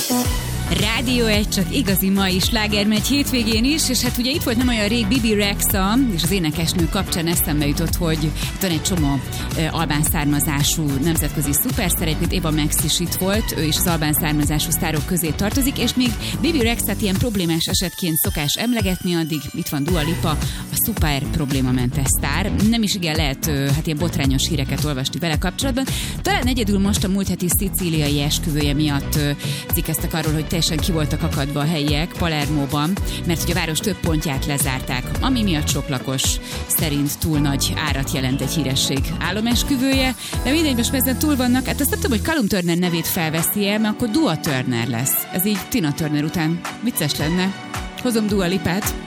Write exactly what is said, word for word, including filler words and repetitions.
Rádió egy, csak igazi mai slágermegy hétvégén is, és hát ugye itt volt nem olyan rég Bibi Rexha, és az énekesnő kapcsán eszembe jutott, hogy itt van egy csomó e, albán származású nemzetközi szuperszer, egyébként Eva Max is itt volt, ő is az albán származású sztárok közé tartozik, és még Bibi Rexhat ilyen problémás esetként szokás emlegetni, addig itt van Dua Lipa, a szuper problémamentes sztár. Nem is igen lehet hát ilyen botrányos híreket olvasni vele kapcsolatban. Talán egyedül most a múlt heti szicíliai esküvője miatt cikkeztek arról, hogy teljesen ki voltak akadva a helyiek Palermóban, mert hogy a város több pontját lezárták, ami miatt sok lakos szerint túl nagy árat jelent egy híresség álomesküvője, de mindegy, most ezen túl vannak. Hát azt nem tudom, hogy Callum Turner nevét felveszi-e, mert akkor Dua Turner lesz. Ez így Tina Turner után vicces lenne. Hozom Dua Lipát.